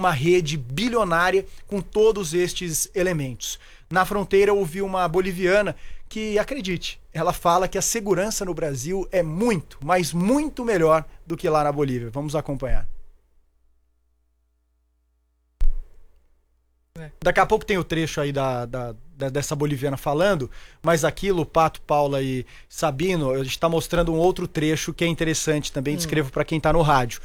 uma rede bilionária com todos estes elementos. Na fronteira eu ouvi uma boliviana que, acredite, ela fala que a segurança no Brasil é muito, mas muito melhor do que lá na Bolívia. Vamos acompanhar. Daqui a pouco tem o trecho aí dessa boliviana falando, mas aquilo, Pato, Paula e Sabino, a gente está mostrando um outro trecho que é interessante também, descrevo para quem está no rádio.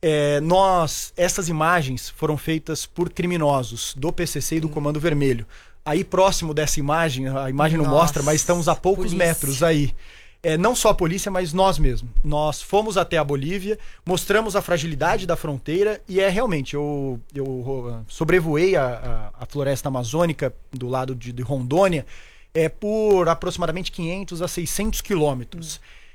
Essas imagens foram feitas por criminosos do PCC e do Comando Vermelho. Aí próximo dessa imagem, a imagem não mostra, mas estamos a poucos metros aí. Não só a polícia, mas nós mesmos. Nós fomos até a Bolívia, mostramos a fragilidade da fronteira e realmente, eu sobrevoei a floresta amazônica do lado de Rondônia por aproximadamente 500 a 600 quilômetros.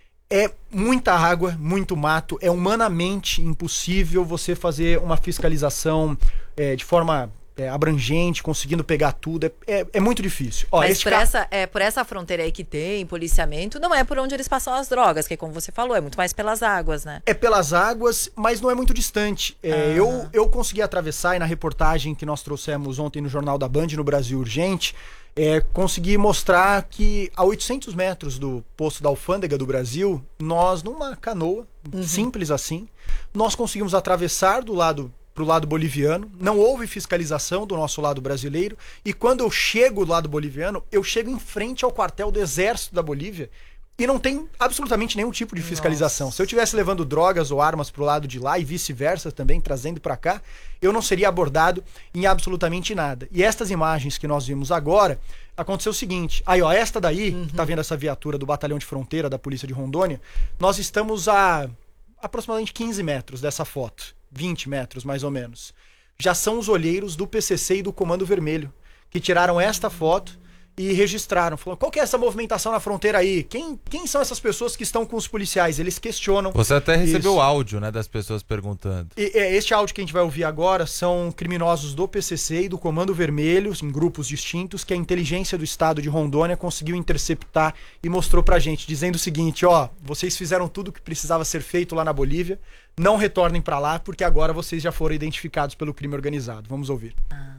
É muita água, muito mato, é humanamente impossível você fazer uma fiscalização de forma abrangente, conseguindo pegar tudo, é muito difícil. Mas por essa fronteira aí que tem policiamento, não é por onde eles passam as drogas, que como você falou, é muito mais pelas águas, né? É pelas águas, mas não é muito distante. Eu consegui atravessar, e na reportagem que nós trouxemos ontem no Jornal da Band, no Brasil Urgente, consegui mostrar que a 800 metros do posto da Alfândega do Brasil, nós, numa canoa, simples assim, nós conseguimos atravessar pro lado boliviano, não houve fiscalização do nosso lado brasileiro, e quando eu chego do lado boliviano, eu chego em frente ao quartel do Exército da Bolívia, e não tem absolutamente nenhum tipo de fiscalização. Se eu estivesse levando drogas ou armas pro lado de lá, e vice-versa também, trazendo para cá, eu não seria abordado em absolutamente nada. E estas imagens que nós vimos agora, aconteceu o seguinte, esta daí, que tá vendo essa viatura do Batalhão de Fronteira da Polícia de Rondônia, nós estamos a aproximadamente 15 metros dessa foto. 20 metros, mais ou menos. Já são os olheiros do PCC e do Comando Vermelho, que tiraram esta foto e registraram. Falaram, qual que é essa movimentação na fronteira aí? Quem são essas pessoas que estão com os policiais? Eles questionam. Você até recebeu áudio, né, das pessoas perguntando. Este áudio que a gente vai ouvir agora são criminosos do PCC e do Comando Vermelho, em grupos distintos, que a inteligência do estado de Rondônia conseguiu interceptar e mostrou pra gente, dizendo o seguinte, vocês fizeram tudo o que precisava ser feito lá na Bolívia, não retornem para lá, porque agora vocês já foram identificados pelo crime organizado. Vamos ouvir.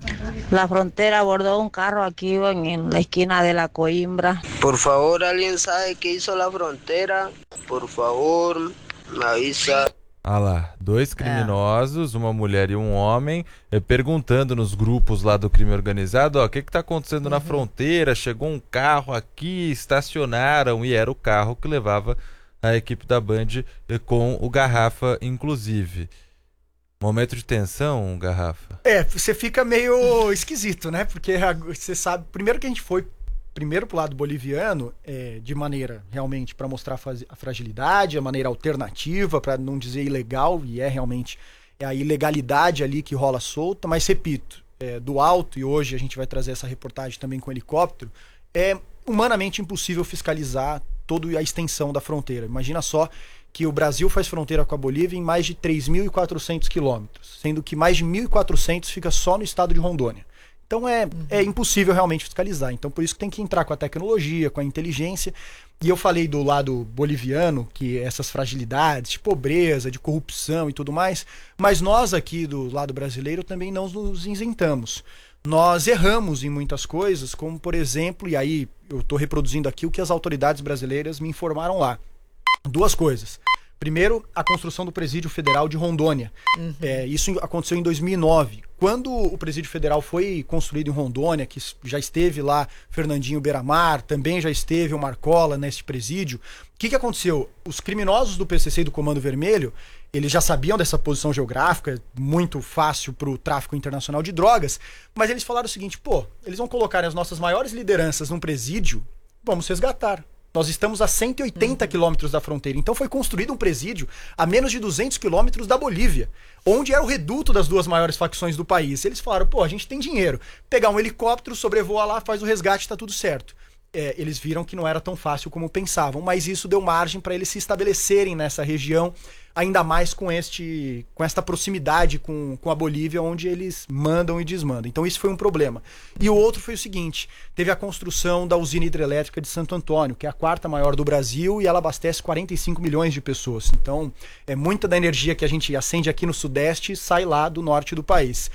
La frontera abordó un carro aquí en la esquina de la Coimbra. Por favor, ¿alguien sabe qué hizo la frontera? Por favor, me avisa. Lá, 2 criminosos, uma mulher e um homem, perguntando nos grupos lá do crime organizado, o que tá acontecendo na fronteira? Chegou um carro aqui, estacionaram, e era o carro que levava a equipe da Band com o Garrafa, inclusive. Momento de tensão, Garrafa? Você fica meio esquisito, né? Porque você sabe, primeiro que a gente foi pro lado boliviano, de maneira realmente para mostrar a fragilidade, a maneira alternativa, para não dizer ilegal, e realmente a ilegalidade ali que rola solta, mas repito, do alto, e hoje a gente vai trazer essa reportagem também com helicóptero, é humanamente impossível fiscalizar toda a extensão da fronteira. Imagina só que o Brasil faz fronteira com a Bolívia em mais de 3.400 quilômetros, sendo que mais de 1.400 fica só no estado de Rondônia. Então é impossível realmente fiscalizar. Então por isso que tem que entrar com a tecnologia, com a inteligência. E eu falei do lado boliviano, que essas fragilidades de pobreza, de corrupção e tudo mais, mas nós aqui do lado brasileiro também não nos isentamos. Nós erramos em muitas coisas, como por exemplo, e aí eu estou reproduzindo aqui o que as autoridades brasileiras me informaram lá. 2 coisas. Primeiro, a construção do Presídio Federal de Rondônia. Isso aconteceu em 2009. Quando o Presídio Federal foi construído em Rondônia, que já esteve lá Fernandinho Beiramar, também já esteve o Marcola neste presídio, o que aconteceu? Os criminosos do PCC e do Comando Vermelho, eles já sabiam dessa posição geográfica, muito fácil para o tráfico internacional de drogas, mas eles falaram o seguinte, eles vão colocar as nossas maiores lideranças num presídio, vamos resgatar. Nós estamos a 180 quilômetros da fronteira. Então foi construído um presídio a menos de 200 quilômetros da Bolívia, onde era o reduto das 2 maiores facções do país. Eles falaram, a gente tem dinheiro. Pegar um helicóptero, sobrevoa lá, faz o resgate, tá tudo certo. Eles viram que não era tão fácil como pensavam, mas isso deu margem para eles se estabelecerem nessa região, ainda mais com esta proximidade com a Bolívia, onde eles mandam e desmandam. Então isso foi um problema. E o outro foi o seguinte, teve a construção da usina hidrelétrica de Santo Antônio, que é a 4ª maior do Brasil, e ela abastece 45 milhões de pessoas. Então muita da energia que a gente acende aqui no Sudeste sai lá do norte do país.